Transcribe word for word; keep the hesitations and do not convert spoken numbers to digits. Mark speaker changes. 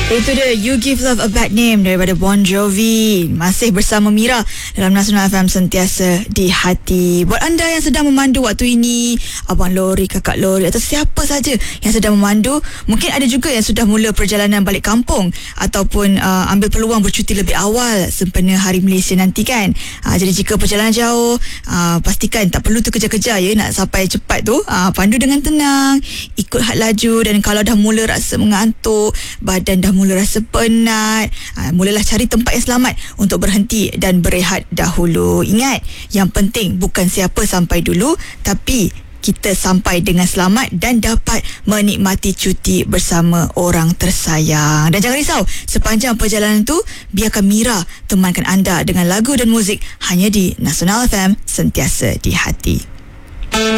Speaker 1: Itu dia You Give Love a Bad Name daripada Bon Jovi. Masih bersama Mira dalam Nasional F M, sentiasa di hati. Buat anda yang sedang memandu waktu ini, abang lori, kakak lori atau siapa saja yang sedang memandu, mungkin ada juga yang sudah mula perjalanan balik kampung ataupun uh, ambil peluang bercuti lebih awal sempena Hari Malaysia nanti kan. uh, Jadi jika perjalanan jauh, uh, pastikan tak perlu terkejar-kejar ya nak sampai cepat tu. uh, Pandu dengan tenang, ikut had laju, dan kalau dah mula rasa mengantuk, badan dah mula rasa penat, ha, mulalah cari tempat yang selamat untuk berhenti dan berehat dahulu. Ingat, yang penting bukan siapa sampai dulu, tapi kita sampai dengan selamat dan dapat menikmati cuti bersama orang tersayang. Dan jangan risau, sepanjang perjalanan tu biarkan Mira temankan anda dengan lagu dan muzik hanya di Nasional F M, sentiasa di hati.